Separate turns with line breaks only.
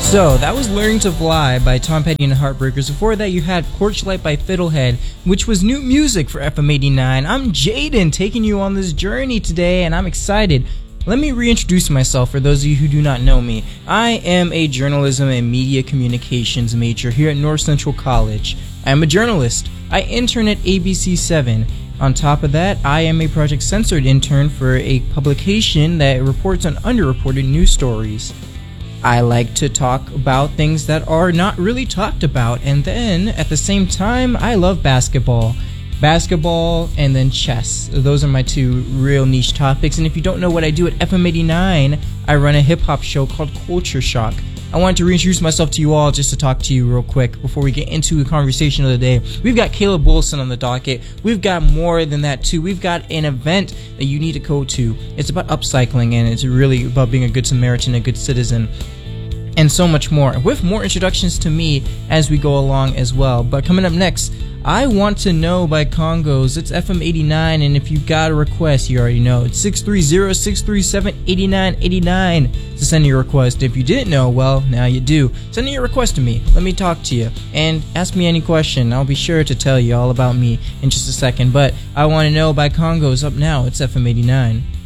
So, that was Learning to Fly by Tom Petty and the Heartbreakers. Before that, you had Porch Light by Fiddlehead, which was new music for FM 89. I'm Jaden, taking you on this journey today, and I'm excited. Let me reintroduce myself for those of you who do not know me. I am a journalism and media communications major here at North Central College. I am a journalist. I intern at ABC7. On top of that, I am a Project Censored intern for a publication that reports on underreported news stories. I like to talk about things that are not really talked about, and then at the same time, I love basketball. Basketball and then chess. Those are my two real niche topics, and if you don't know what I do at FM 89, I run a hip-hop show called Culture Shock. I wanted to reintroduce myself to you all just to talk to you real quick before we get into the conversation of the day. We've got Caleb Wilson on the docket. We've got more than that too. We've got an event that you need to go to. It's about upcycling, and it's really about being a good Samaritan, a good citizen, and so much more, with more introductions to me as we go along as well. But coming up next, I Want to Know by Congos. It's FM 89, and if you got a request, you already know. It's 630-637-8989 to send your request. If you didn't know, well, now you do. Send your request to me. Let me talk to you. And ask me any question. I'll be sure to tell you all about me in just a second. But I Want to Know by Congos up now. It's FM 89.